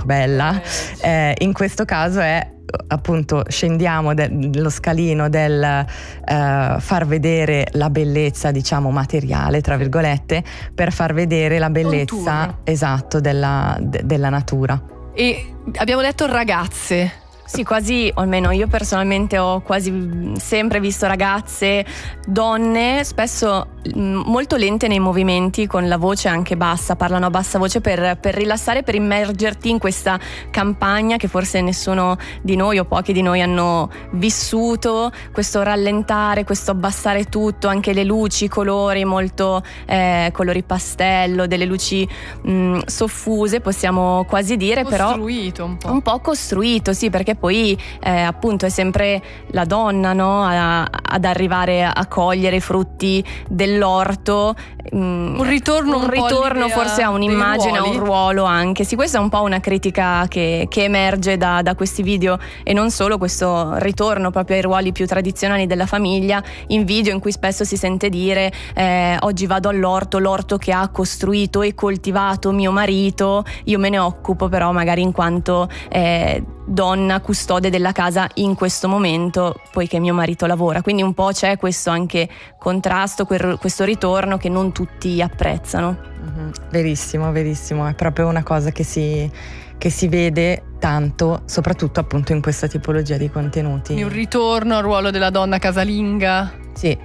bella. In questo caso è appunto scendiamo lo scalino del far vedere la bellezza, diciamo, materiale, tra virgolette, per far vedere la bellezza, esatto, della natura. E abbiamo detto ragazze. Sì, quasi, o almeno io personalmente ho quasi sempre visto ragazze, donne, spesso molto lente nei movimenti, con la voce anche bassa, parlano a bassa voce per rilassare, per immergerti in questa campagna che forse nessuno di noi o pochi di noi hanno vissuto, questo rallentare, questo abbassare tutto, anche le luci, i colori molto colori pastello, delle luci soffuse, possiamo quasi dire, costruito, però un po' costruito, sì, perché poi appunto è sempre la donna, no? Ad arrivare a cogliere i frutti dell'orto, un ritorno forse a un'immagine, a un ruolo anche. Sì, questa è un po' una critica che emerge da questi video, e non solo, questo ritorno proprio ai ruoli più tradizionali della famiglia, in video in cui spesso si sente dire oggi vado all'orto, l'orto che ha costruito e coltivato mio marito, io me ne occupo però magari in quanto donna custode della casa in questo momento, poiché mio marito lavora. Quindi un po' c'è questo anche contrasto, questo ritorno che non tutti apprezzano. Verissimo, verissimo, è proprio una cosa che si vede tanto, soprattutto appunto in questa tipologia di contenuti. Un ritorno al ruolo della donna casalinga. Sì.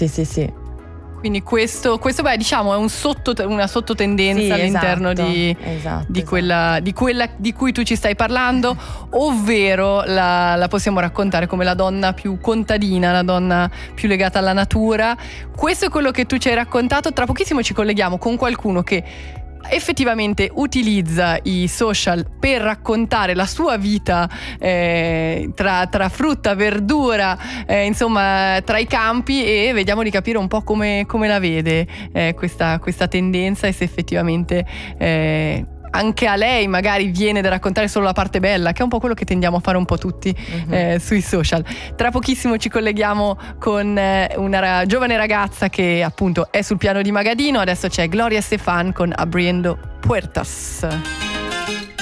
Quindi questo beh, diciamo è una sottotendenza all'interno esatto, di quella di cui tu ci stai parlando, ovvero la possiamo raccontare come la donna più contadina, la donna più legata alla natura. Questo è quello che tu ci hai raccontato. Tra pochissimo ci colleghiamo con qualcuno che effettivamente utilizza i social per raccontare la sua vita tra frutta, verdura, insomma tra i campi, e vediamo di capire un po' come la vede questa tendenza, e se effettivamente anche a lei magari viene da raccontare solo la parte bella, che è un po' quello che tendiamo a fare un po' tutti sui social. Tra pochissimo ci colleghiamo con una giovane ragazza che appunto è sul piano di Magadino. Adesso c'è Gloria Estefan con Abriendo Puertas.